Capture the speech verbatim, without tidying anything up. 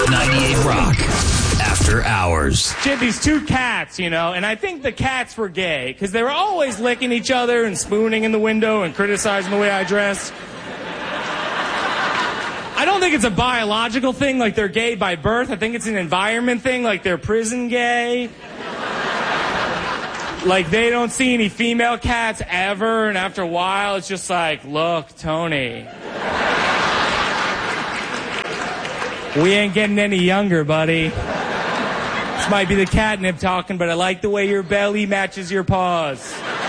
ninety-eight Rock. After Hours. She had these two cats, you know, and I think the cats were gay because they were always licking each other and spooning in the window and criticizing the way I dressed. I don't think it's a biological thing, like they're gay by birth. I think it's an environment thing, like they're prison gay. Like they don't see any female cats ever, and after a while it's just like, look, Tony. We ain't getting any younger, buddy. This might be the catnip talking, but I like the way your belly matches your paws.